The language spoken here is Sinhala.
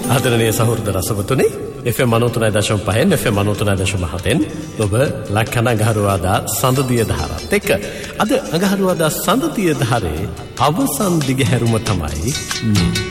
ආදරණීය සහෝදර රසවතුනි FM 93.5 FM 93.7 ඔබ ලක්කන අඟහරුවාදා සඳදිය දහරත් එක්ක අද අඟහරුවාදා සඳදිය දහරේ අවසන් දිගහැරුම තමයි මේ